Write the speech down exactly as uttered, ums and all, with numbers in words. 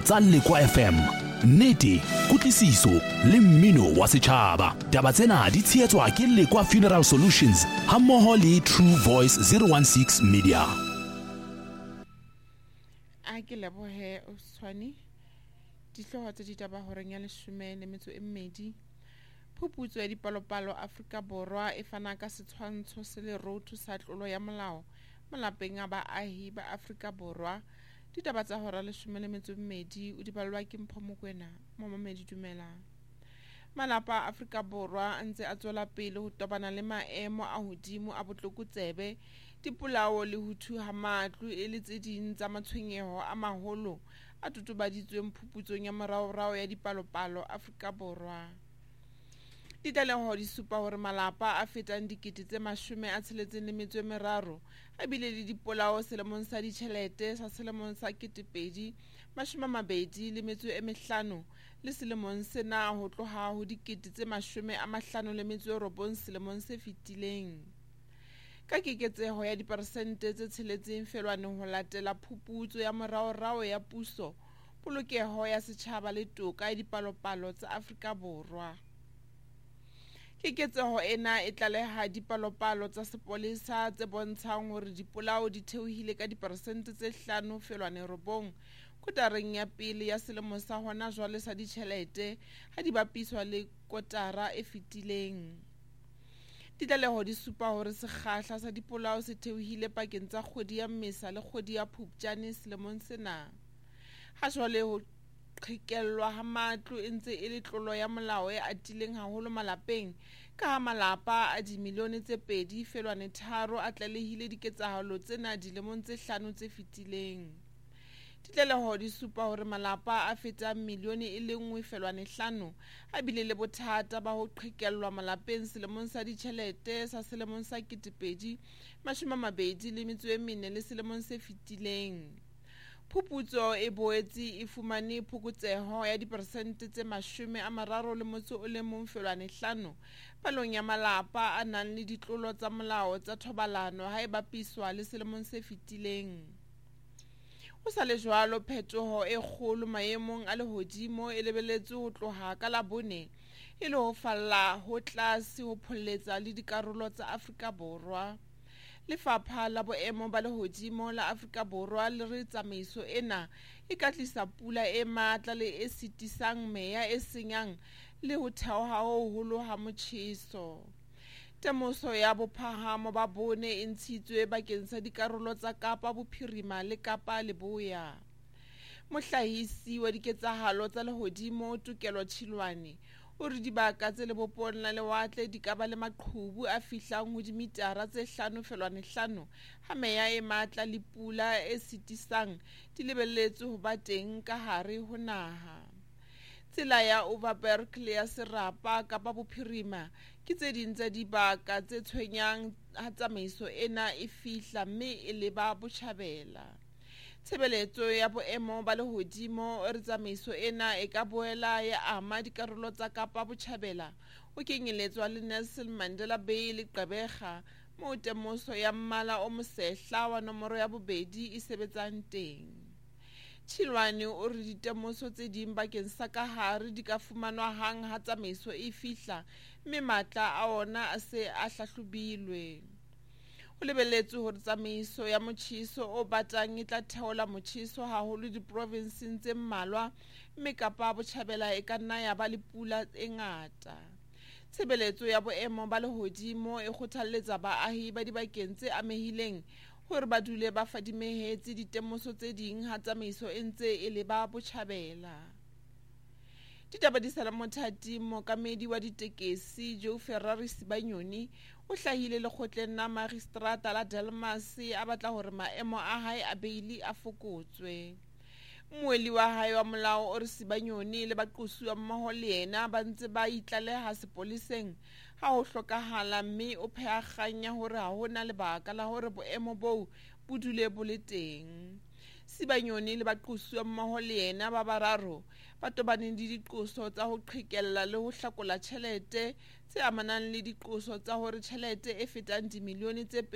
tsa Lekwa F M, nnete, kutlwisiso le mmino wa setjhaba. Taba tsena di tshehetswa ke Lekwa Funeral Solutions hammoho le True Voice zero one six Media. A ke lebohe o tshwane dihloho tse ditaba horeng ya leshome le metso e mmedi. Phuputso ya dipalopalo Afrika Borwa e fana ka setshwantsho se le rotho sa tlolo ya molao malapeng a baahi ba Afrika Borwa. Ditaba tsa hora leshome le metso e mmedi o di balwa ke Mpho Mokoena. Momamedi dumela. Malapa a Afrika Borwa a ntse a tswela pele ho tobana le maemo a hodimo a botlokotsebe, dipolao le ho thuha matlu e le tse ding tsa matshwenyeho a maholo a totobaditsweng phuputsong ya moraorao ya dipalopalo Afrika Borwa. Ditlaleho di supa hore malapa a fetang dikete tse mashome a tsheletseng le metso e meraro a bile le dipolao selemong sa ditjhelete sa selemong sa ketepedi mashome a mabedi le metso e mehlano le selemong sena ho tloha ho dikete tse mashome a mahlano le metso e robong selemong se fetileng. Ka keketseho ya diperesente tse tsheletseng felwaneng ho latela phuputso ya moraorao ya puso, polokeho ya setjhaba le toka ya dipalopalo tsa Afrika Borwa. Keketseho ena e tlaleha dipalopalo tsa sepolesa tse bontshang hore dipolao di theohile ka diperesente tse hlano felwane robong kotareng ya pele ya selemo sa hona jwale sa ditjhelete ha di bapiswa le kotara e fetileng. Ditlaleho di supa hore sekgahla sa dipolao se theohile pakeng tsa kgwedi ya Mmesa le kgwedi ya Phupjane selemong sena. Ha jwale ho qhekellwa ha matlo e ntse e le tlolo ya molao e atileng haholo malapeng, ka ha malapa a dimilione tse pedi felwane tharo a tlalehile diketsahalo tsena dilemong tse hlano tse fetileng. Ditlaleho di supa hore malapa a fetang milione e le nngwe felwane hlano a bile le bothata ba ho qhekellwa malapeng selemong sa ditjhelete sa selemong sa ketepedi mashome a mabedi le metso e mene le selemong se fetileng. Phuputso e boetse e fumane phokotseho ya diperesente tse mashome a mararo le motso o le mong felwane hlano palong ya malapa a nang le ditlolo tsa molao tsa thobalano ha e bapiswa le selemong se fetileng. Ho sa le jwalo, phetoho e kgolo maemong a lehodimo e lebelletswe ho tloha ka Labone e le ho falla ho tlase ho pholletsa le dikarolo tsa Afrika Borwa. Lefapha la boemo ba lehodimo la Afrika Borwa le re tsamaiso ena e ka tlisa pula e matla le e sitisang meya e senyang le ho theoha ho holo ha motjheso. Temoso ya bophahamo ba bone e ntshitswe bakeng sa dikarolo tsa Kapa Bophirima le Kapa Leboya. Mohlahisi wa diketsahalo tsa lehodimo Tokelo Tshilwane o re dibaka tse lebopong la lewatle di ka ba le maqhubu a fihlang ho dimitara tse hlano felwane hlano ha meya e matla le pula e sitisang di lebelletswe ho ba teng ka hare ho naha. Tsela ya Overberg le ya Serapa Kapa Bophirima ke tse ding tsa dibaka tse tshwenyang ha tsamaiso ena e fihla mme e leba Botjhabela. Tshebeletso ya boemo ba lehodimo re tsamaiso ena e ka boela ya ama dikarolo tsa Kapa Botjhabela ho kenyeletswa le Nelson Mandela Bay le Gqeberha moo temoso ya mmala o mosehla wa nomoro ya bobedi e sebetsang teng. Tshilwane o re ditemoso tse ding bakeng sa ka hare di ka fumanwa hang ha tsamaiso e fihla mme matla a ona a se a hlahlobilwe. Ho lebelletswe hore tsamaiso ya motjheso o batang e tla theola motjheso haholo diprovinseng tse mmalwa mme Kapa Botjhabela e ka nna ya ba le pula e ngata. Tshebeletso ya boemo ba lehodimo e kgothalletsa baahi ba dibakeng tse amehileng hore ba dule ba fadimehetse ditemoso tse ding ha tsamaiso e ntse e leba Botjhabela. Ditaba di sala mothati mookamedi wa ditekesi Joe Ferrari Sibanyoni o hlahile lekgotleng la magistrata la Delmas a batla hore maemo a hae a beili a fokotswe. Mmueli wa hae wa molao o re Sibanyoni le baqosuwa mmoho le yena ba ntse ba itlaleha sepoleseng ha ho hlokahala mme o pheha kgang ya hore ha hona lebaka la hore boemo boo bo dule bo le teng. Sibanyoni le baqosuwa mmoho le yena ba bararo ba tobaneng le diqoso tsa ho qhekella le ho hlakola tjhelete tse amanang le diqoso tsa hore tjhelete e fetang dimilione tse